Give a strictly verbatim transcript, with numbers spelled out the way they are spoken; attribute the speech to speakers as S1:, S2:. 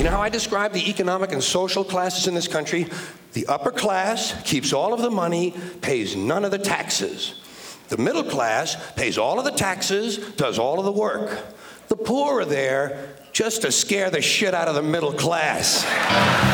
S1: know how I describe the economic and social classes in this country? The upper class keeps all of the money, pays none of the taxes. The middle class pays all of the taxes, does all of the work. The poor are there just to scare the shit out of the middle class.